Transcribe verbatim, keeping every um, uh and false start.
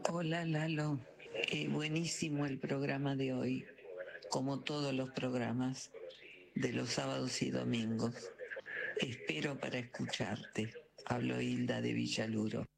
Hola Lalo, eh, buenísimo el programa de hoy, como todos los programas de los sábados y domingos. Espero para escucharte. Hablo Hilda de Villaluro.